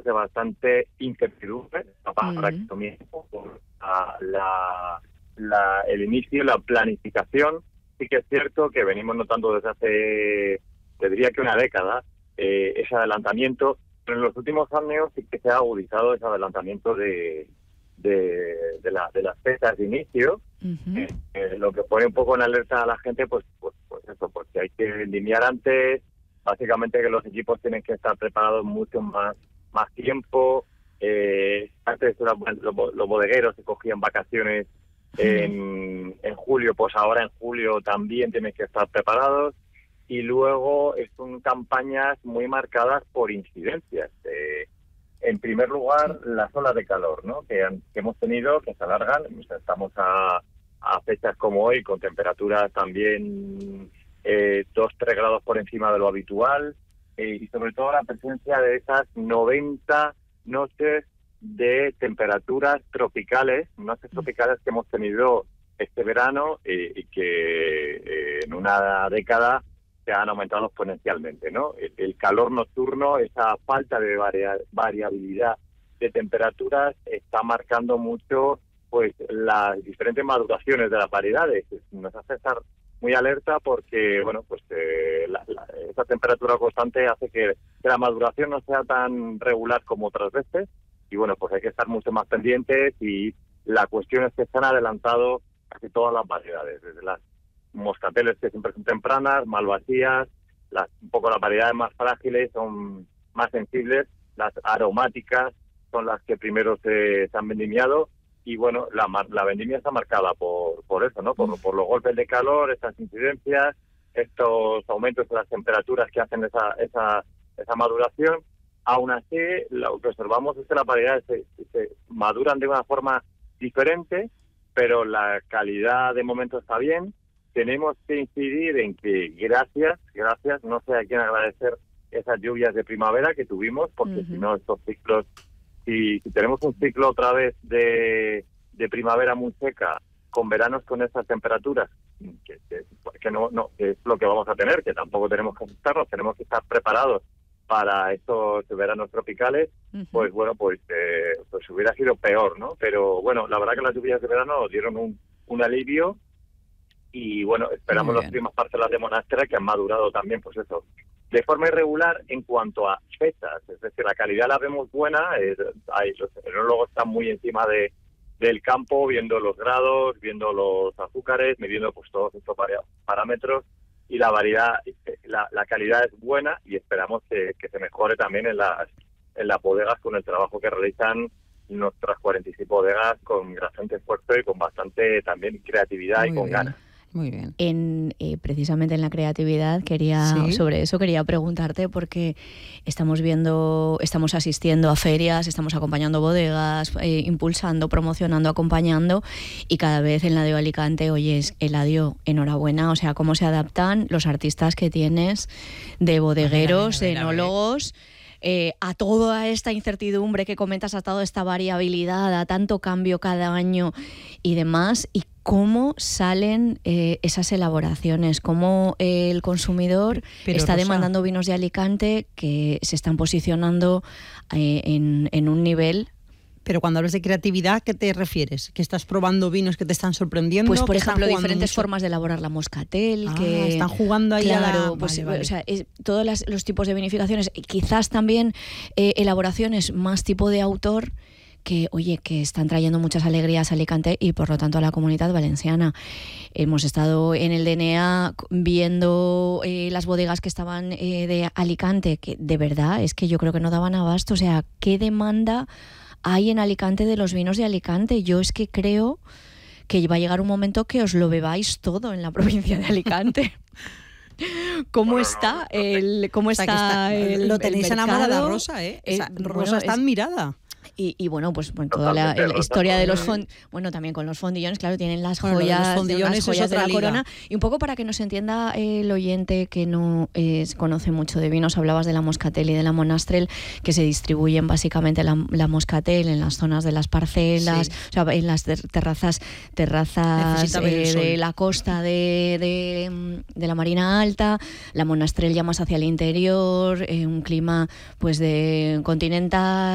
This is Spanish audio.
de bastante incertidumbre para que comience el inicio, la planificación. Sí que es cierto que venimos notando desde hace, te diría que una década, ese adelantamiento, pero en los últimos años sí que se ha agudizado ese adelantamiento de las fechas de inicio, lo que pone un poco en alerta a la gente, pues eso, porque hay que vendimiar antes, básicamente que los equipos tienen que estar preparados mucho más tiempo. Antes los bodegueros se cogían vacaciones en julio, pues ahora en julio también tienen que estar preparados. Y luego son campañas muy marcadas por incidencias. En primer lugar, las olas de calor, ¿no? que hemos tenido, que se alargan. O sea, estamos a fechas como hoy, con temperaturas también 2-3 grados por encima de lo habitual, y sobre todo la presencia de esas 90 noches de temperaturas tropicales, que hemos tenido este verano, y que en una década se han aumentado exponencialmente, ¿no? El calor nocturno, esa falta de variabilidad de temperaturas está marcando mucho pues las diferentes maduraciones de las variedades. Nos hace estar muy alerta porque, bueno, pues esa temperatura constante hace que la maduración no sea tan regular como otras veces, y bueno, pues hay que estar mucho más pendientes, y la cuestión es que se han adelantado casi todas las variedades, desde las moscateles, que siempre son tempranas, malvasías, un poco las variedades más frágiles son más sensibles, las aromáticas son las que primero se han vendimiado, y bueno, la vendimia está marcada por eso, ¿no? Por los golpes de calor, estas incidencias, estos aumentos de las temperaturas que hacen esa maduración. Aún así, lo que observamos es que las variedades se maduran de una forma diferente, pero la calidad de momento está bien. Tenemos que incidir en que gracias, no sé a quién agradecer esas lluvias de primavera que tuvimos, porque si no, estos ciclos, si tenemos un ciclo otra vez de primavera muy seca, con veranos con estas temperaturas, que no es lo que vamos a tener, que tampoco tenemos que asustarnos, tenemos que estar preparados para estos veranos tropicales, pues bueno, pues hubiera sido peor, ¿no? Pero bueno, la verdad que las lluvias de verano dieron un alivio, y bueno, esperamos las primeras parcelas de Monastra, que han madurado también, pues eso, de forma irregular en cuanto a fechas. Es decir, la calidad la vemos buena, los enólogos están muy encima del campo, viendo los grados, viendo los azúcares, midiendo pues todos estos parámetros, y la variedad, la calidad es buena, y esperamos que se mejore también en las bodegas, con el trabajo que realizan nuestras 46 bodegas, con bastante esfuerzo y con bastante también creatividad y con ganas. Muy bien. Precisamente en la creatividad sobre eso quería preguntarte, porque estamos asistiendo a ferias, estamos acompañando bodegas, impulsando, promocionando, acompañando, y cada vez en Eladio Alicante, oyes, Eladio, enhorabuena, o sea, cómo se adaptan los artistas que tienes, de bodegueros, de enólogos, a toda esta incertidumbre que comentas, a toda esta variabilidad, a tanto cambio cada año y demás, y cómo salen esas elaboraciones, cómo el consumidor está demandando vinos de Alicante que se están posicionando en un nivel. Pero cuando hablas de creatividad, ¿qué te refieres? ¿Que estás probando vinos que te están sorprendiendo? Pues, por ejemplo, diferentes formas de elaborar la moscatel. Que están jugando ahí vale. O sea, todos los tipos de vinificaciones, quizás también elaboraciones más tipo de autor, que están trayendo muchas alegrías a Alicante y por lo tanto a la comunidad valenciana. Hemos estado en el DNA viendo las bodegas que estaban de Alicante, que de verdad es que yo creo que no daban abasto. O sea, ¿qué demanda hay en Alicante de los vinos de Alicante? Yo es que creo que va a llegar un momento que os lo bebáis todo en la provincia de Alicante. ¿Cómo está lo tenéis en Amarada Rosa, Rosa está admirada. Y bueno, pues toda la historia de los también con los fondillones, claro, tienen las joyas, las joyas de la corona. Y un poco para que nos entienda el oyente que no conoce mucho de vinos, hablabas de la Moscatel y de la Monastrell, que se distribuyen básicamente la Moscatel en las zonas de las parcelas, o sea, en las terrazas de la costa de la Marina Alta, la Monastrell ya más hacia el interior, un clima pues de continental,